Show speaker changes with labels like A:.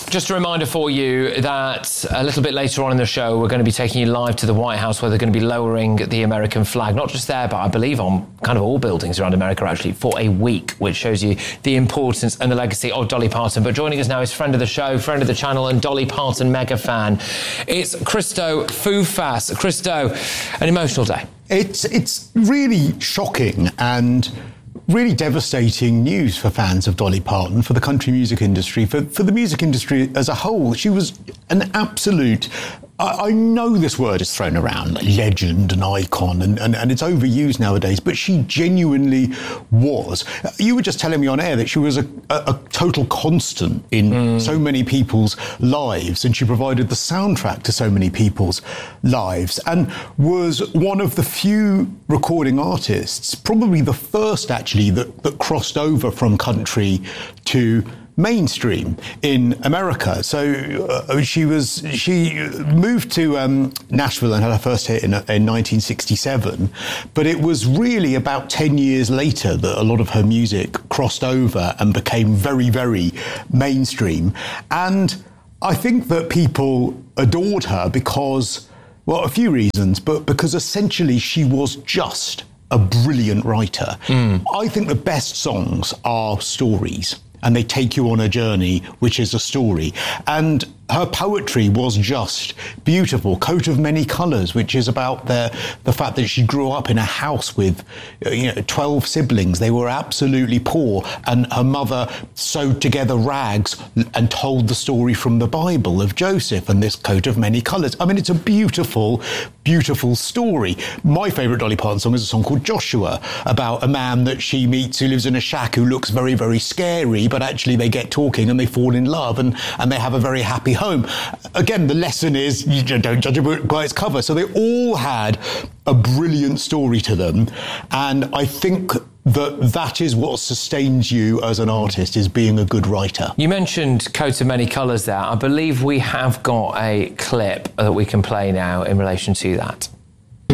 A: Just a reminder for you that a little bit later on in the show, we're going to be taking you live to the White House, where they're going to be lowering the American flag, not just there, but I believe on kind of all buildings around America, actually, for a week, which shows you the importance and the legacy of Dolly Parton. But joining us now is friend of the show, friend of the channel, and Dolly Parton mega fan. It's Christo Foufas. Christo, an emotional day.
B: It's really shocking and really devastating news for fans of Dolly Parton, for the country music industry, for the music industry as a whole. She was an absolute... I know this word is thrown around, like legend and icon, and it's overused nowadays, but she genuinely was. You were just telling me on air that she was a total constant in so many people's lives, and she provided the soundtrack to so many people's lives, and was one of the few recording artists, probably the first actually, that crossed over from country to mainstream in America. So she moved to Nashville and had her first hit in 1967, but it was really about 10 years later that a lot of her music crossed over and became very, very mainstream. And I think that people adored her because, well, a few reasons, but because essentially she was just a brilliant writer. I think the best songs are stories, and they take you on a journey, which is a story. And her poetry was just beautiful. Coat of Many Colours, which is about the fact that she grew up in a house with 12 siblings. They were absolutely poor, and her mother sewed together rags and told the story from the Bible of Joseph and this coat of many colours. I mean, it's a beautiful, beautiful story. My favourite Dolly Parton song is a song called Joshua, about a man that she meets who lives in a shack who looks very, very scary, but actually they get talking and they fall in love and they have a very happy home. Again, the lesson is you don't judge a book by its cover. So they all had a brilliant story to them. And I think that is what sustains you as an artist, is being a good writer.
A: You mentioned Coat of Many Colours there. I believe we have got a clip that we can play now in relation to that.